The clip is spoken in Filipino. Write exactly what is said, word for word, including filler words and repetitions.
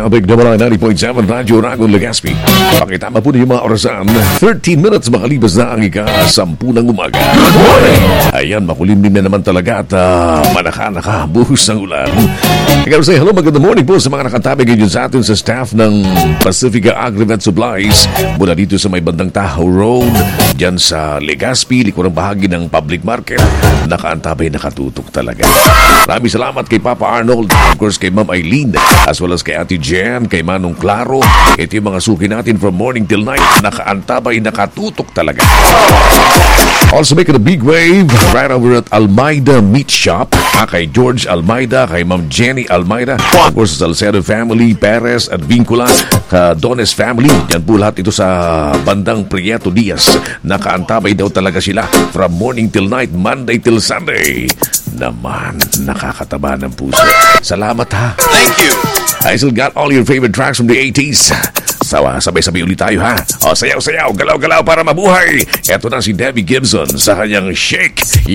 Big Double ninety point seven Radyo Ragon Legazpi. Pakitama po niyo yung mga orasan. thirteen minutes makalipas na ang ika-sampu ng umaga. Ayan, makulimlim na naman talaga at uh, manaka-naka, buhos ng ulan. Ikaw say hello, magandang morning po sa mga nakatabi ngayon sa atin sa staff ng Pacifica Agrivet Supplies mula dito sa may bandang Tahoe Road, dyan sa Legazpi, likurang bahagi ng public market. Nakaantabay, nakatutok talaga. Maraming salamat kay Papa Arnold, of course kay Ma'am Eileen, as well as kay Ate Jen, kay Manong Claro. Ito yung mga suki natin from morning till night. Nakaantabay, nakatutok talaga. Also making a big wave right over at Almeida Meat Shop. Ah, kay George Almeida, kay Ma'am Jenny Almeida. Of course, Salcedo family, Perez at Vincula, ka Dones family. Yan po lahat ito sa bandang Prieto Diaz. Nakaantabay daw talaga sila from morning till night, Monday till Sunday. Naman, nakakataba ng puso. Salamat ha. Thank you. I still got all your favorite tracks from the eighties. Sawa, sabay-sabay ulit tayo ha. O, sayaw-sayaw, galaw-galaw para mabuhay. Eto na si Debbie Gibson sa kanyang Shake.